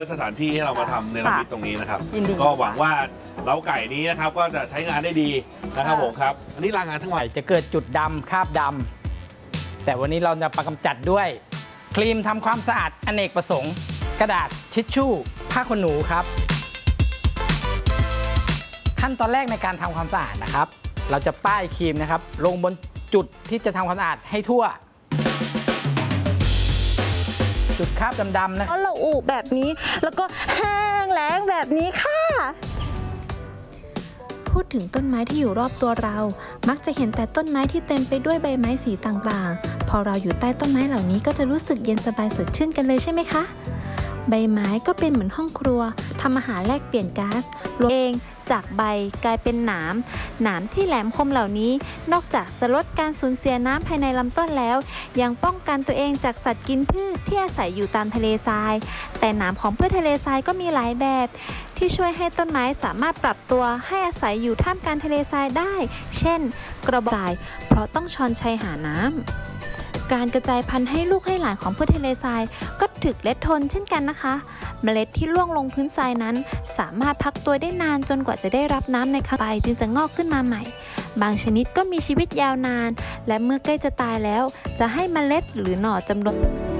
สถานที่ให้เรามาทำเนรมิตตรงนี้นะครับก็หวังว่าเล้าไก่นี้นะครับก็จะใช้งานได้ดีนะครับผมครับอันนี้ลางานทั้งวันจะเกิดจุดดำคราบดำแต่วันนี้เราจะกำจัดด้วยครีมทำความสะอาดอเนกประสงค์กระดาษทิชชู่ผ้าขนหนูครับขั้นตอนแรกในการทำความสะอาดนะครับเราจะป้ายครีมนะครับลงบนจุดที่จะทำความสะอาดให้ทั่วจุดคราบดำๆนะเพราะเราอุแบบนี้แล้วก็แห้งแล้งแบบนี้ค่ะพูดถึงต้นไม้ที่อยู่รอบตัวเรามักจะเห็นแต่ต้นไม้ที่เต็มไปด้วยใบไม้สีต่างๆพอเราอยู่ใต้ต้นไม้เหล่านี้ก็จะรู้สึกเย็นสบายสดชื่นกันเลยใช่ไหมคะใบไม้ก็เป็นเหมือนห้องครัวทำอาหารแลกเปลี่ยนก๊าซรวมเองจากใบกลายเป็นหนามที่แหลมคมเหล่านี้นอกจากจะลดการสูญเสียน้ำภายในลำต้นแล้วยังป้องกันตัวเองจากสัตว์กินพืชที่อาศัยอยู่ตามทะเลทรายแต่หนามของพืชทะเลทรายก็มีหลายแบบที่ช่วยให้ต้นไม้สามารถปรับตัวให้อาศัยอยู่ท่ามกลางทะเลทรายได้เช่นกระบอกทรายเพราะต้องชอนชัยหาน้ำการกระจายพันธุ์ให้ลูกให้หลานของพืชทะเลทรายก็ถึกและทนเช่นกันนะคะเมล็ดที่ร่วงลงพื้นทรายนั้นสามารถพักตัวได้นานจนกว่าจะได้รับน้ำในครั้งไปจึงจะงอกขึ้นมาใหม่บางชนิดก็มีชีวิตยาวนานและเมื่อใกล้จะตายแล้วจะให้เมล็ดหรือหน่อจำนวน